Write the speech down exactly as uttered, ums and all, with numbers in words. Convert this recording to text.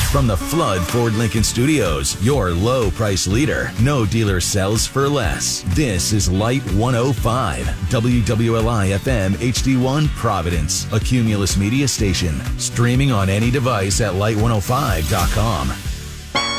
From the Flood Ford Lincoln Studios, your low price leader. No dealer sells for less. This is Light one oh five, W W L I F M H D one Providence, a Cumulus media station. Streaming on any device at light one oh five dot com.